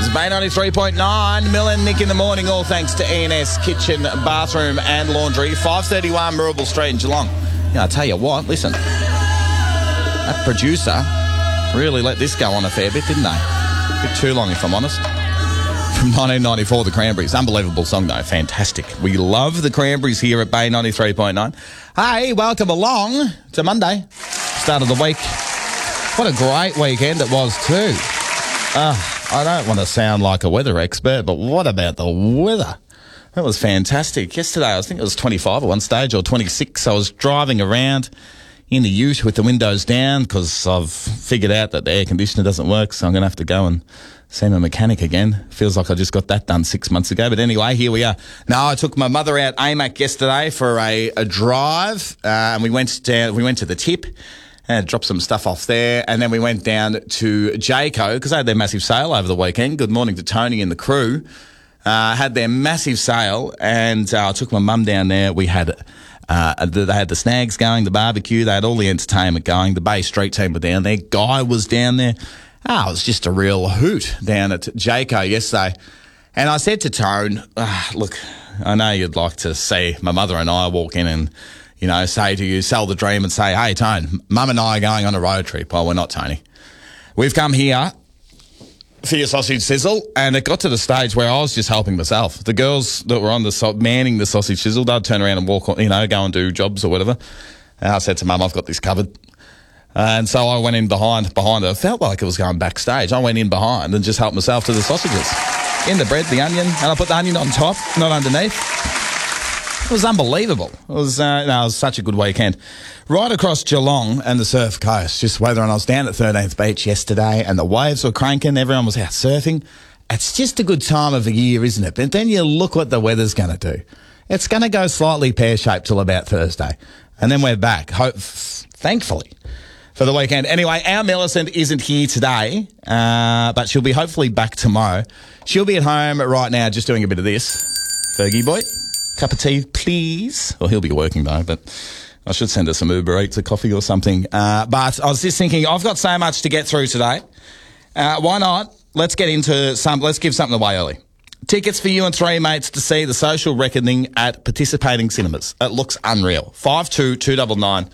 It's Bay 93.9. Mill and Nick in the morning, all thanks to E&S Kitchen, Bathroom and Laundry, 531 Mirrabel Street in Geelong. Yeah, I tell you what, listen, that producer really let this go on a fair bit, didn't they? A bit too long, if I'm honest. From 1994, The Cranberries. Unbelievable song, though. Fantastic. We love The Cranberries here at Bay 93.9. Hey, welcome along to Monday, start of the week. What a great weekend it was, too. I don't want to sound like a weather expert, but what about the weather? That was fantastic. Yesterday, I think it was 25 at one stage, or 26. I was driving around in the ute with the windows down because I've figured out that the air conditioner doesn't work, so I'm going to have to go and see my mechanic again. Feels like I just got that done 6 months ago. But anyway, here we are. Now, I took my mother out AMAC yesterday for a drive, and we went to the tip and dropped some stuff off there. And then we went down to Jayco because they had their massive sale over the weekend. Good morning to Tony and the crew. Had their massive sale, and I took my mum down there. We had they had the snags going, the barbecue. They had all the entertainment going. The Bay Street team were down there. Guy was down there. It was just a real hoot down at Jayco yesterday. And I said to Tone, look, I know you'd like to see my mother and I walk in and, you know, say to you, sell the dream and say, hey, Tone, Mum and I are going on a road trip. Well, we're not, Tony. We've come here for your sausage sizzle, and it got to the stage where I was just helping myself. The girls that were on manning the sausage sizzle, they'd turn around and walk, you know, go and do jobs or whatever. And I said to Mum, I've got this covered. And so I went in behind her. It felt like it was going backstage. I went in behind and just helped myself to the sausages. In the bread, the onion, and I put the onion on top, not underneath. It was unbelievable. It was such a good weekend. Right across Geelong and the Surf Coast, just weather, and I was down at 13th Beach yesterday and the waves were cranking. Everyone was out surfing. It's just a good time of the year, isn't it? But then you look what the weather's going to do. It's going to go slightly pear-shaped till about Thursday. And then we're back, thankfully, for the weekend. Anyway, our Millicent isn't here today, but she'll be hopefully back tomorrow. She'll be at home right now just doing a bit of this. Fergie boy. Cup of tea, please. Well, he'll be working though, but I should send her some Uber Eats, a coffee or something. But I was just thinking, I've got so much to get through today. Why not? Let's give something away early. Tickets for you and three mates to see The Social Reckoning at participating cinemas. It looks unreal. 52299939.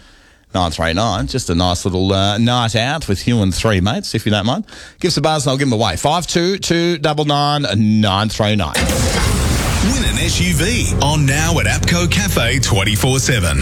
Just a nice little night out with you and three mates, if you don't mind. Give us a buzz and I'll give them away. 52299939. Win an SUV on now at APCO Cafe 24/7.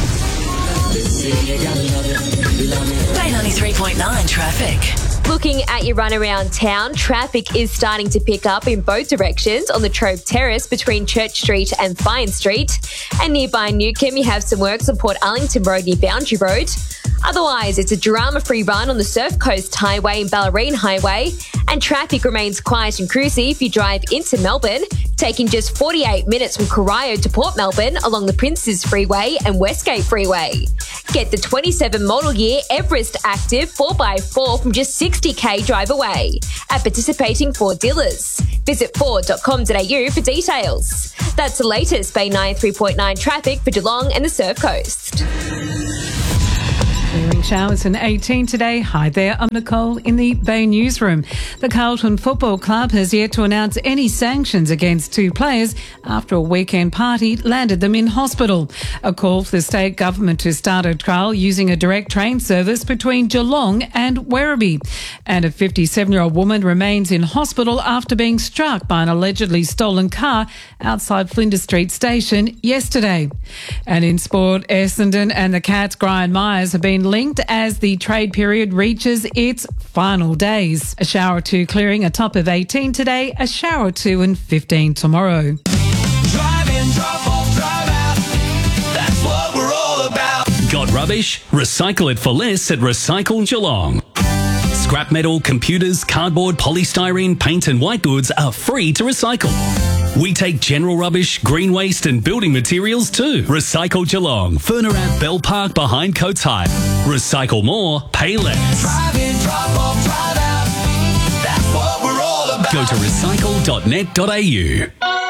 Bay 93.9 traffic. Looking at your run around town, traffic is starting to pick up in both directions on the Trove Terrace between Church Street and Fine Street. And nearby Newcombe, you have some works on Port Arlington Road near Boundary Road. Otherwise, it's a drama-free run on the Surf Coast Highway and Ballerine Highway. And traffic remains quiet and cruisy if you drive into Melbourne, taking just 48 minutes from Corio to Port Melbourne along the Princes Freeway and Westgate Freeway. Get the 27 model year Everest Active 4x4 from just 60k drive away at participating Ford dealers. Visit Ford.com.au for details. That's the latest Bay 93.9 traffic for Geelong and the Surf Coast. Clearing showers and 18 today. Hi there, I'm Nicole in the Bay Newsroom. The Carlton Football Club has yet to announce any sanctions against two players after a weekend party landed them in hospital. A call for the state government to start a trial using a direct train service between Geelong and Werribee. And a 57-year-old woman remains in hospital after being struck by an allegedly stolen car outside Flinders Street Station yesterday. And in sport, Essendon and the Cats' Brian Myers have been linked as the trade period reaches its final days. A shower or two clearing, a top of 18 today, a shower or two and 15 tomorrow. Drive in, drop off, drive out. That's what we're all about. Got rubbish? Recycle it for less at Recycle Geelong. Scrap metal, computers, cardboard, polystyrene, paint and white goods are free to recycle. We take general rubbish, green waste and building materials too. Recycle Geelong. Furnarat Bell Park behind Coates Hire. Recycle more, pay less. Drive in, drop off, drive out. That's what we're all about. Go to recycle.net.au.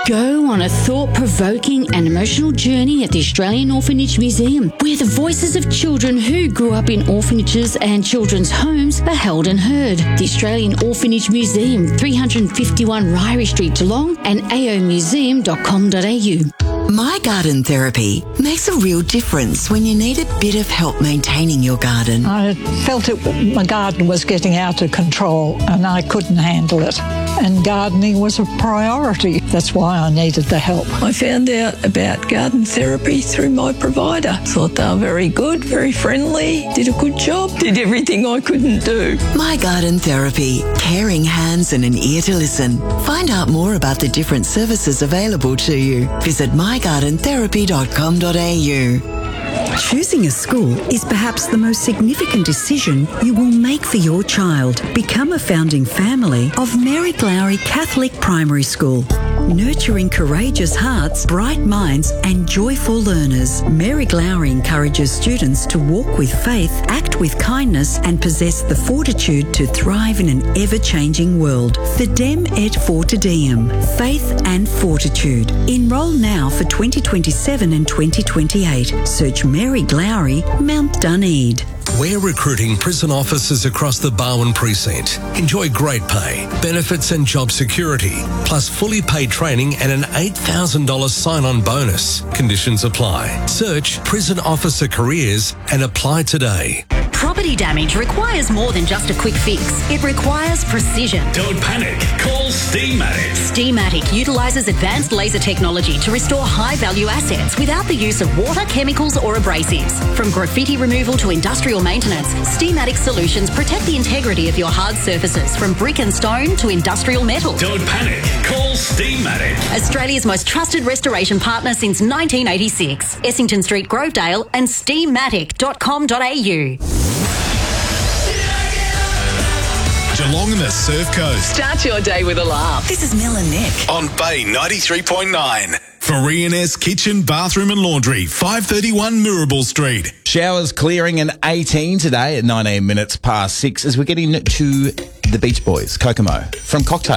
Go on a thought-provoking and emotional journey at the Australian Orphanage Museum, where the voices of children who grew up in orphanages and children's homes are held and heard. The Australian Orphanage Museum, 351 Ryrie Street, Geelong, and aomuseum.com.au. My Garden Therapy makes a real difference when you need a bit of help maintaining your garden. I felt my garden was getting out of control and I couldn't handle it. And gardening was a priority. That's why I needed the help. I found out about garden therapy through my provider. Thought they were very good, very friendly, did a good job, did everything I couldn't do. My Garden Therapy, caring hands and an ear to listen. Find out more about the different services available to you. Visit mygardentherapy.com.au. Choosing a school is perhaps the most significant decision you will make for your child. Become a founding family of Mary Glowry Catholic Primary School. Nurturing courageous hearts, bright minds and joyful learners, Mary Glowry encourages students to walk with faith, act with kindness and possess the fortitude to thrive in an ever-changing world. Fidem et Fortidem, faith and fortitude. Enrol now for 2027 and 2028. Search Mary Glowry, Mount Dunedin. We're recruiting prison officers across the Barwon precinct. Enjoy great pay, benefits and job security, plus fully paid training and an $8,000 sign-on bonus. Conditions apply. Search Prison Officer Careers and apply today. Property damage requires more than just a quick fix. It requires precision. Don't panic. Call Steamatic. Steamatic utilises advanced laser technology to restore high-value assets without the use of water, chemicals or abrasives. From graffiti removal to industrial maintenance, Steamatic solutions protect the integrity of your hard surfaces from brick and stone to industrial metal. Don't panic. Call Steamatic. Australia's most trusted restoration partner since 1986. Essington Street, Grovedale and steamatic.com.au. Geelong and the Surf Coast. Start your day with a laugh. This is Mel and Nick. On Bay 93.9. For E&S Kitchen, Bathroom and Laundry, 531 Mirabel Street. Showers clearing in 18 today at 19 minutes past 6 as we're getting to the Beach Boys, Kokomo, from Cocktail.